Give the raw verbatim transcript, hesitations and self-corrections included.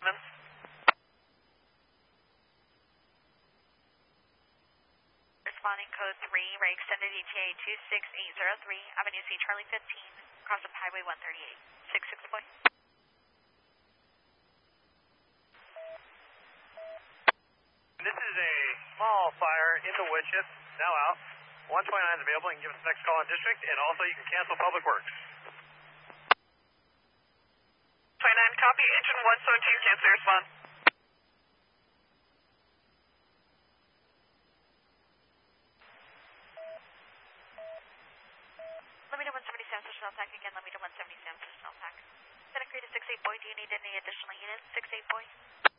Simmons. Responding code three, Ray extended E T A two six eight zero three, Avenue C, Charlie fifteen, cross of Highway one thirty-eight. six six boy. This is a small fire in the wood chip, now out. one twenty-nine is available. You can give us the next call in district, and also you can cancel Public Works. twenty-nine, copy. Engine one seventeen, cancel your response. Let me know one seventy-seven, Social Attack again. Let me know one seventy-seven, Social Attack. Santa Cruz to six eight boy. Do you need any additional units? six eight boy.